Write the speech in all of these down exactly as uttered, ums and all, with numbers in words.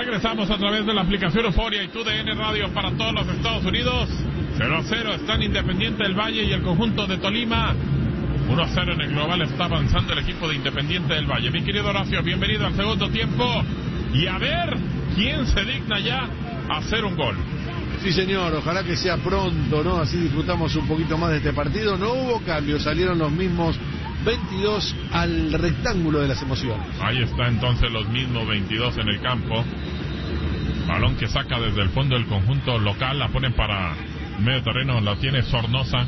Regresamos a través de la aplicación Euforia y T U D N Radio para todos los Estados Unidos. cero a cero están Independiente del Valle y el conjunto de Tolima. uno a cero en el global está avanzando el equipo de Independiente del Valle. Mi querido Horacio, bienvenido al segundo tiempo. Y a ver quién se digna ya a hacer un gol. Sí, señor, ojalá que sea pronto, ¿no? Así disfrutamos un poquito más de este partido. No hubo cambios, salieron los mismos veintidós al rectángulo de las emociones. Ahí está entonces los mismos veintidós en el campo. Balón que saca desde el fondo del conjunto local, la ponen para medio terreno, la tiene Sornosa.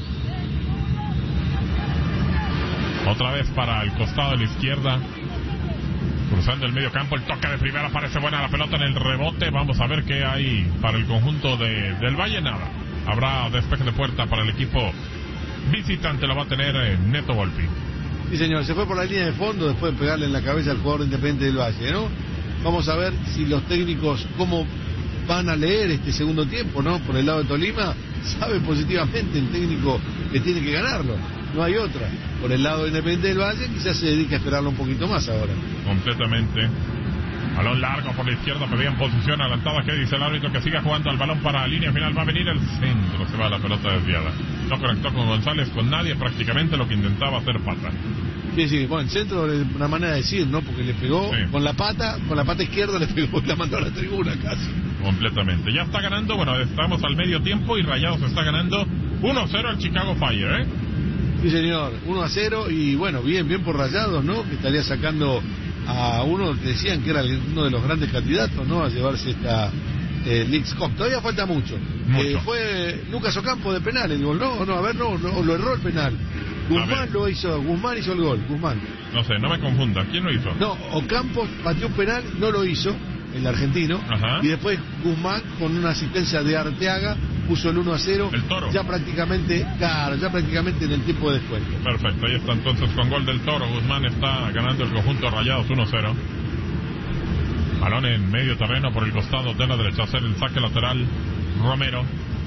Otra vez para el costado de la izquierda, cruzando el medio campo, el toque de primera, parece buena la pelota en el rebote. Vamos a ver qué hay para el conjunto de, del Valle. Nada, habrá despeje de puerta para el equipo visitante, lo va a tener eh, Neto Volpi. Sí, señor, se fue por la línea de fondo después de pegarle en la cabeza al jugador Independiente del Valle, ¿no? Vamos a ver si los técnicos, cómo van a leer este segundo tiempo, ¿no? Por el lado de Tolima, sabe positivamente el técnico que tiene que ganarlo, no hay otra. Por el lado de Independiente del Valle, quizás se dedique a esperarlo un poquito más ahora. Completamente. Balón largo por la izquierda, pedían posición adelantada. ¿Qué dice el árbitro? Que siga jugando al balón para la línea final. Va a venir el centro, se va la pelota desviada. No conectó con González, con nadie, prácticamente lo que intentaba hacer pata. Sí, sí, bueno, el centro es una manera de decir, ¿no? Porque le pegó sí. con la pata, con la pata izquierda le pegó y la mandó a la tribuna casi. Completamente. Ya está ganando, bueno, estamos al medio tiempo y Rayados está ganando uno a cero al Chicago Fire, ¿eh? Sí, señor, uno a cero y bueno, bien, bien por Rayados, ¿no? Que estaría sacando a uno que decían que era uno de los grandes candidatos, ¿no? A llevarse esta eh, Leagues Cup. Todavía falta mucho. mucho. Eh, fue Lucas Ocampo de penal el gol, ¿no? No, a ver, no, no lo erró el penal. Guzmán lo hizo, Guzmán hizo el gol, Guzmán. No sé, no me confunda, ¿quién lo hizo? No, Ocampo pateó un penal, no lo hizo, el argentino. Ajá. Y después Guzmán, con una asistencia de Arteaga, puso el uno a cero. El Toro. Ya prácticamente, claro, ya prácticamente en el tiempo de descuento. Perfecto, ahí está entonces con gol del Toro. Guzmán está ganando el conjunto Rayados uno a cero. Balón en medio terreno por el costado de la derecha, hacer el saque lateral Romero.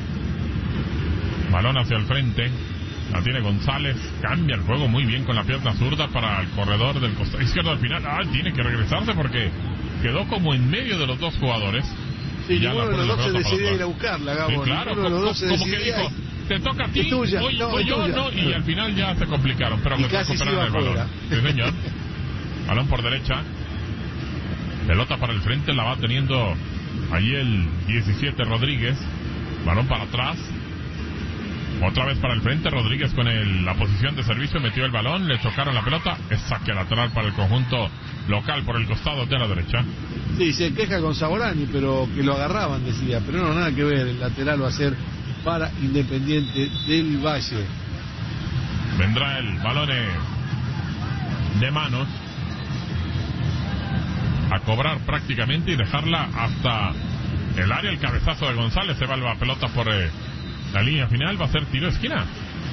Balón hacia el frente, la tiene González, cambia el juego muy bien con la pierna zurda para el corredor del costado izquierdo al final. Ah, tiene que regresarse porque quedó como en medio de los dos jugadores. Sí, y uno de los dos se decidía ir a buscarla, Gabo. Sí, claro, uno de los dos se como que dijo, y... te toca a ti, tuya, hoy, no, hoy yo no, y al final ya se complicaron, pero y casi recuperaron el balón. Sí, señor. Balón por derecha, pelota para el frente, la va teniendo allí el diecisiete Rodríguez. Balón para atrás, otra vez para el frente, Rodríguez con el, la posición de servicio, metió el balón, le chocaron la pelota, es saque lateral para el conjunto local por el costado de la derecha. Sí, se queja con Saborani, pero que lo agarraban, decía, pero no, nada que ver, el lateral va a ser para Independiente del Valle. Vendrá el balón de manos a cobrar prácticamente y dejarla hasta el área, el cabezazo de González, se va la pelota por eh, la línea final, va a ser tiro de esquina.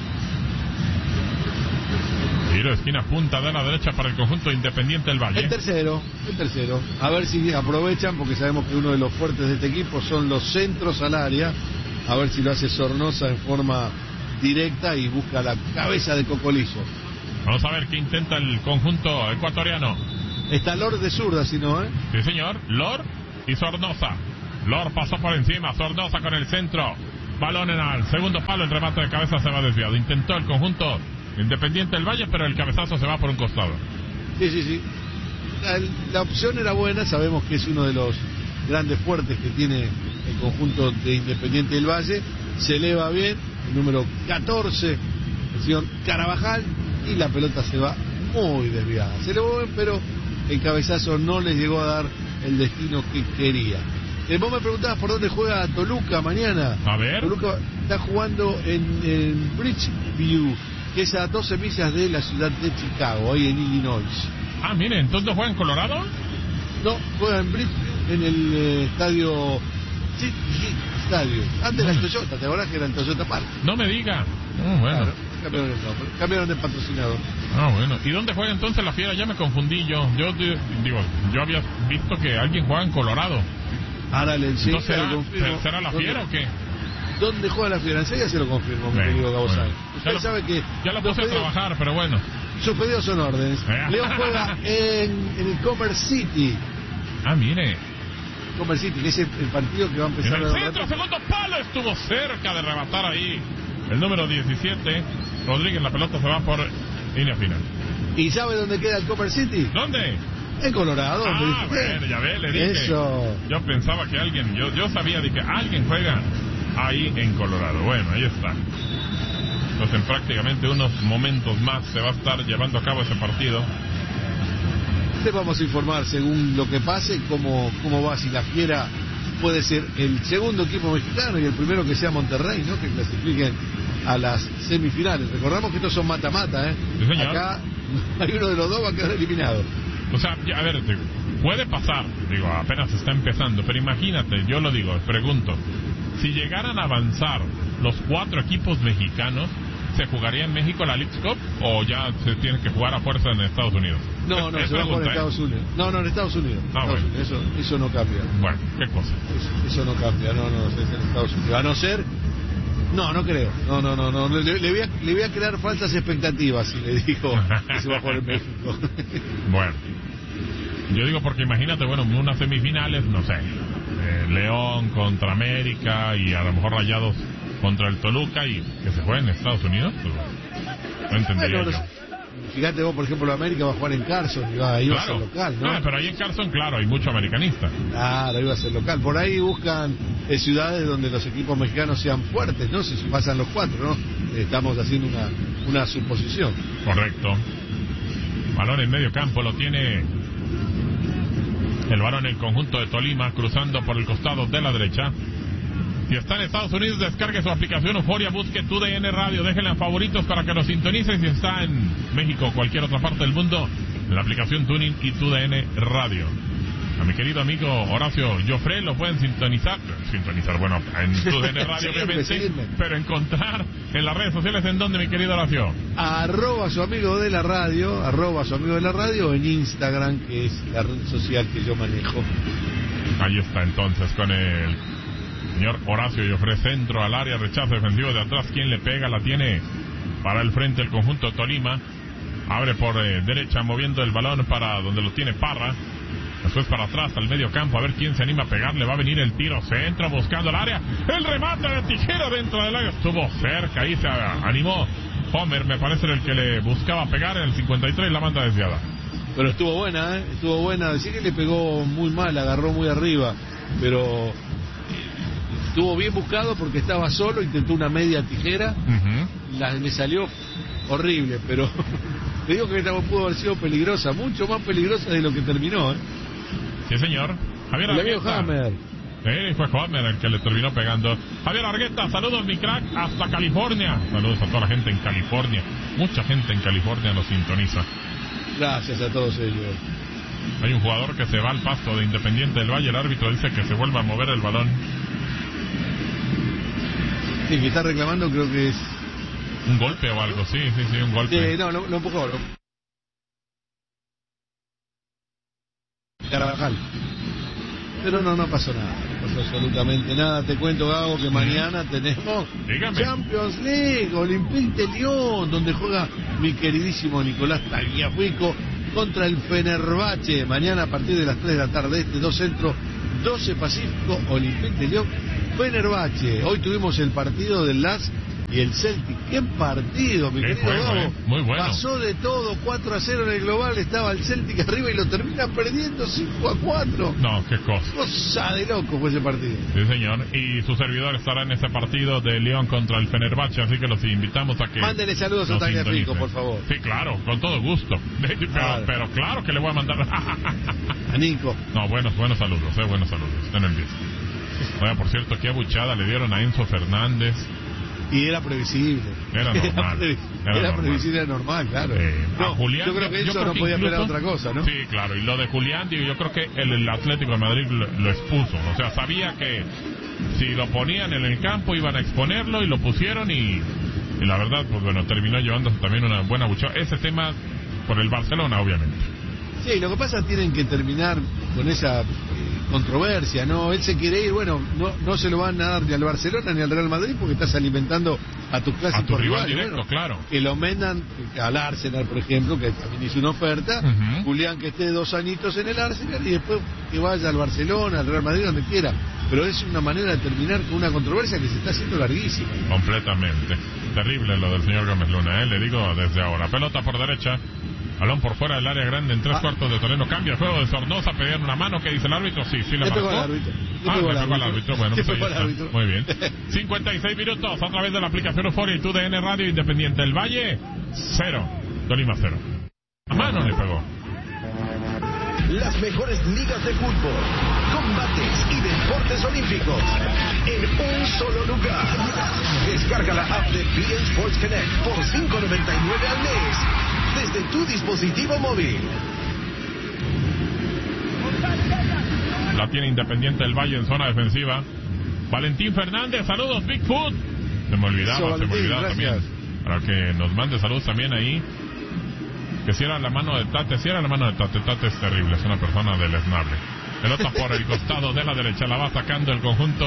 Tiro de esquina, punta de la derecha para el conjunto Independiente del Valle. El tercero, el tercero. A ver si aprovechan, porque sabemos que uno de los fuertes de este equipo son los centros al área. A ver si lo hace Sornosa en forma directa y busca la cabeza de Cocolizo. Vamos a ver qué intenta el conjunto ecuatoriano. Está Lord de zurda, si no, ¿eh? Sí, señor. Lord y Sornosa. Lord pasó por encima, Sornosa con el centro. Balón en al segundo palo, el remate de cabeza se va desviado. Intentó el conjunto Independiente del Valle, pero el cabezazo se va por un costado. Sí, sí, sí. La, la opción era buena, sabemos que es uno de los grandes fuertes que tiene el conjunto de Independiente del Valle. Se eleva bien, el número catorce, el señor Carabajal, y la pelota se va muy desviada. Se elevó bien, pero el cabezazo no les llegó a dar el destino que quería. Eh, vos me preguntabas por dónde juega Toluca mañana. A ver. Toluca está jugando en, en Bridgeview, que es a doce millas de la ciudad de Chicago, ahí en Illinois. Ah, mire, ¿entonces juega en Colorado? No, juega en Bridgeview, en el eh, estadio City Stadium. Antes era Toyota, ¿te acordás que era en Toyota Park? No me diga. Oh, bueno. Claro, cambiaron el nombre, cambiaron de patrocinador. Ah, bueno. ¿Y dónde juega entonces la Fiera? Ya me confundí yo. Yo digo, yo había visto que alguien juega en Colorado. Ahora le enseño. ¿Será, ¿Será la Fiera o qué? ¿Dónde juega la Fiera? Enseguida se lo confirmo, mi querido Gabo Sáenz. Usted lo, sabe que... Ya lo puse pedidos, a trabajar, pero bueno. Sus pedidos son órdenes. León juega en, en el Commerce City. Ah, mire. Comer City, que es el, el partido que va a empezar. En el a centro, segundo palo, estuvo cerca de rematar ahí el número diecisiete. Rodríguez, la pelota se va por línea final. ¿Y sabe dónde queda el Comer City? ¿Dónde? En Colorado. Ah, bueno, ya ve, le dije. Eso. Yo pensaba que alguien, yo, yo sabía de que alguien juega ahí en Colorado. Bueno, ahí está. Entonces en prácticamente unos momentos más se va a estar llevando a cabo ese partido. Le vamos a informar según lo que pase, cómo, cómo va, si la Fiera puede ser el segundo equipo mexicano y el primero que sea Monterrey, ¿no? Que clasifiquen a las semifinales. Recordamos que estos son mata-mata, ¿eh? Sí, señor. Acá hay uno de los dos va a quedar eliminado. O sea, ya, a ver, puede pasar, digo, apenas está empezando, pero imagínate, yo lo digo, pregunto, si llegaran a avanzar los cuatro equipos mexicanos, ¿se jugaría en México la Leagues Cup o ya se tiene que jugar a fuerza en Estados Unidos? No, no, es, se va a jugar en Estados Unidos. No, no, en Estados Unidos. Ah, Estados bueno. Unidos. Eso, eso no cambia. Bueno, qué cosa. Eso, eso no cambia, no, no, es en Estados Unidos. A no ser... No, no creo. No, no, no, no. Le, le, voy a, le voy a crear falsas expectativas si le digo que se va a jugar en México. Bueno. Yo digo porque imagínate, bueno, unas semifinales, no sé, eh, León contra América y a lo mejor Rayados contra el Toluca y que se juegue en Estados Unidos, pues no entendería bueno, yo. Fíjate vos, por ejemplo, América va a jugar en Carson y va, iba Claro. a ser local, ¿no? Ah, pero ahí en Carson, claro, hay mucho americanista. Claro, iba a ser local. Por ahí buscan eh, ciudades donde los equipos mexicanos sean fuertes, ¿no? Si pasan los cuatro, ¿no? Eh, estamos haciendo una, una suposición. Correcto. Balón en medio campo, lo tiene el balón en el conjunto de Tolima, cruzando por el costado de la derecha. Si está en Estados Unidos, descargue su aplicación Euforia, busque Tu D N Radio, déjenle en favoritos para que lo sintonice. Si está en México o cualquier otra parte del mundo, la aplicación Tuning y Tu D N Radio. A mi querido amigo Horacio Joffre lo pueden sintonizar, sintonizar, bueno, en Tu D N Radio obviamente, seguirme. pero encontrar en las redes sociales, ¿en dónde, mi querido Horacio? Arroba su amigo de la radio, arroba su amigo de la radio en Instagram, que es la red social que yo manejo. Ahí está entonces con el señor Horacio Joffre, centro al área, rechazo defensivo de atrás, quien le pega, la tiene para el frente el conjunto de Tolima, abre por eh, derecha, moviendo el balón para donde lo tiene Parra, después para atrás al medio campo, a ver quién se anima a pegarle, va a venir el tiro, centro buscando el área, el remate de tijera dentro del área, estuvo cerca, ahí se animó Homer, me parece el que le buscaba pegar en el cincuenta y tres, la manda desviada. Pero estuvo buena, ¿eh? Estuvo buena, decir que le pegó muy mal, agarró muy arriba, pero estuvo bien buscado porque estaba solo, intentó una media tijera, Uh-huh. la, le salió horrible, pero te digo que esta pudo haber sido peligrosa, mucho más peligrosa de lo que terminó, ¿eh? Sí, señor. Javier Le vio Argueta. Hammer. Sí, fue Homer el que le terminó pegando. Javier Argueta, saludos mi crack, hasta California. Saludos a toda la gente en California. Mucha gente en California nos sintoniza. Gracias a todos ellos. Hay un jugador que se va al pasto de Independiente del Valle, el árbitro dice que se vuelva a mover el balón. Sí, que está reclamando, creo que es... Un golpe o algo, sí, sí, sí, un golpe. Sí, no, lo, lo empujó. Lo... Carvajal. Pero no, no pasó nada, no pasó absolutamente nada. Te cuento, Gabo, que mañana tenemos Dígame. Champions League, Olympique de Lyon, donde juega mi queridísimo Nicolás Tagliafico contra el Fenerbahce. Mañana a partir de las tres de la tarde, este dos centro, doce Pacífico, Olympique de Lyon, Fenerbahce. Hoy tuvimos el partido del L A S y el Celtic. ¡Qué partido, mi Qué querido juego, Gabo! eh. Muy bueno. Pasó de todo, cuatro a cero en el global, estaba el Celtic arriba y lo termina perdiendo cinco a cuatro. No, qué cosa. Cosa de loco fue ese partido. Sí, señor. Y su servidor estará en ese partido de León contra el Fenerbahce, así que los invitamos a que... Mándenle saludos a nos Tagliafico, sintonicen. por favor. Sí, claro, con todo gusto. Pero Claro. pero claro que le voy a mandar... A Nico. No, buenos, buenos saludos, eh, buenos saludos. Estén en visto. Oiga, por cierto, qué abuchada le dieron a Enzo Fernández. Y era previsible. Era normal. Era, Era era normal. previsible, era normal, claro. Eh, a No, Julián, yo creo que eso creo no que podía esperar incluso- otra cosa, ¿no? Sí, claro, y lo de Julián, digo, yo creo que el, el Atlético de Madrid lo, lo expuso, o sea, sabía que si lo ponían en el campo iban a exponerlo y lo pusieron y, y la verdad, pues bueno, terminó llevándose también una buena buchada. Ese tema por el Barcelona, obviamente. Sí, lo que pasa es que tienen que terminar con esa eh, controversia, ¿no? Él se quiere ir, bueno, no, no se lo van a dar ni al Barcelona ni al Real Madrid porque estás alimentando a tus clásicos A tu rival rivales, directo, bueno, claro. que lo mendan al Arsenal, por ejemplo, que también hizo una oferta. Ujú. Julián que esté dos añitos en el Arsenal y después que vaya al Barcelona, al Real Madrid, donde quiera, pero es una manera de terminar con una controversia que se está haciendo larguísima. Completamente. Terrible lo del señor Gómez Luna, ¿eh? Le digo desde ahora. Pelota por derecha, balón por fuera del área grande en tres ah. cuartos de terreno. Cambia el juego de Sornosa, pedían una mano. ¿Qué dice el árbitro? Sí, sí la marcó. Pegó al árbitro. Ah, le pegó al árbitro. Bueno, pues ahí está. Árbitro. Muy bien. cincuenta y seis minutos a través de la aplicación Euforia y tu D N Radio. Independiente del Valle, cero. Tolima, cero. A mano le pegó. Las mejores ligas de fútbol, combates y deportes olímpicos en un solo lugar. Descarga la app de B N Sports Connect por cinco noventa y nueve al mes desde tu dispositivo móvil. La tiene Independiente del Valle en zona defensiva. Valentín Fernández, saludos Bigfoot. Se me olvidaba, Eso, se me olvidaba también. Para que nos mande saludos también ahí. Que si era la mano de Tate, si era la mano de Tate, Tate es terrible, es una persona deleznable. Pelota por el costado de la derecha, la va sacando el conjunto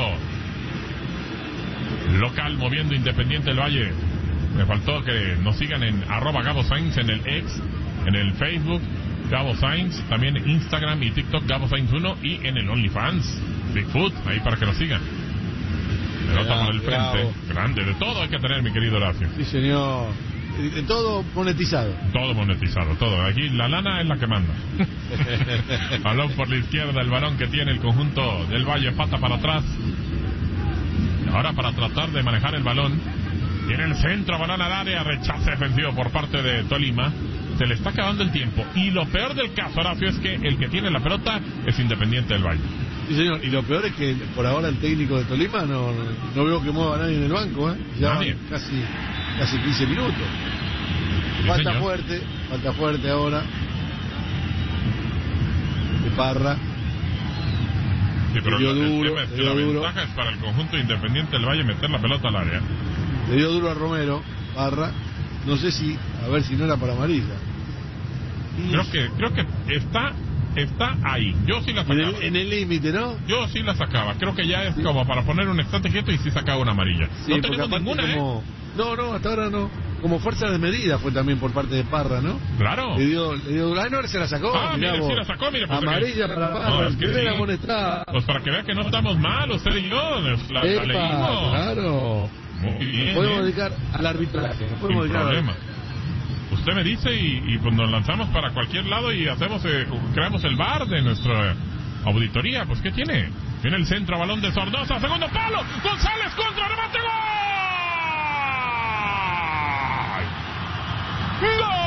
local, moviendo Independiente del Valle. Me faltó que nos sigan en arroba Gabo Sainz en el X, en el Facebook, Gabo Sainz, también en Instagram y TikTok, Gabo Sainz uno, y en el OnlyFans, Bigfoot, ahí para que nos sigan. Pelota por el frente, bravo. Grande, de todo hay que tener, mi querido Horacio. Sí, señor. Todo monetizado. Todo monetizado, todo. Aquí la lana es la que manda. Balón por la izquierda, el balón que tiene el conjunto del Valle, pata para atrás. Ahora para tratar de manejar el balón. Tiene el centro, balón al área, rechace defensivo por parte de Tolima. Se le está acabando el tiempo. Y lo peor del caso, Horacio, es que el que tiene la pelota es Independiente del Valle. Sí, señor. Y lo peor es que por ahora el técnico de Tolima no, no veo que mueva a nadie en el banco, ¿eh? Ya nadie. Casi... Casi quince minutos. Sí, falta señor. fuerte, falta fuerte ahora. De Parra. Sí, pero dio la, duro, el tema es que dio la duro. ventaja es para el conjunto Independiente del Valle meter la pelota al área. Le dio duro a Romero, Parra. No sé si, a ver si no era para amarilla. Creo que, creo que está, está ahí. Yo sí la sacaba. En el límite, ¿no? Yo sí la sacaba. Creo que ya es sí. como para poner un instante quieto y sí sacaba una amarilla. Sí, no tenemos ninguna, como... ¿eh? No, no, hasta ahora no. Como fuerza de medida fue también por parte de Parra, ¿no? Claro. Le dio, le dio... Ah, no, se la sacó. Ah, mire, sí la sacó, mire. Pues amarilla que... para Parra. No, es que sí. La pues para que vea que no estamos mal, usted y yo. La, la Epa, leímos. Claro. Muy bien. Nos podemos ¿eh? dedicar al arbitraje. Nos podemos Sin dedicar problema. Usted me dice y, y pues nos lanzamos para cualquier lado y hacemos, eh, creamos el bar de nuestra auditoría. Pues ¿qué tiene? Viene el centro, balón de Sornosa, segundo palo, González contra, remate, gol. ¡Gol!